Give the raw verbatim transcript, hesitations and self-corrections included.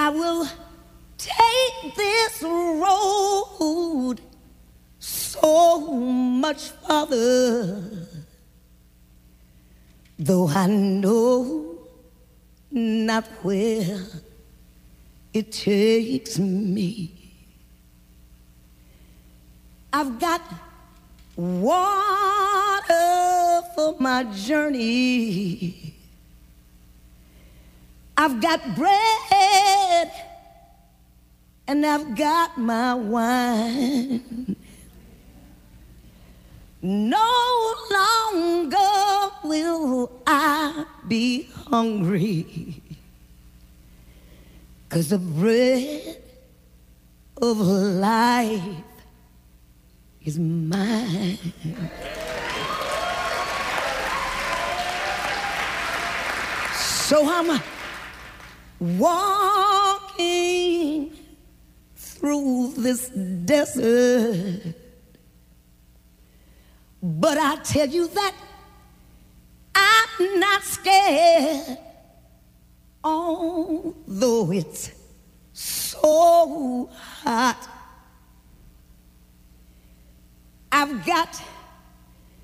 will take this road so much farther, though I know not where it takes me. I've got water for my journey. I've got bread and I've got my wine. No longer will I be hungry, 'cause the bread of life is mine. So I'm walking through this desert, but I tell you that I'm not scared, although it's so hot. I've got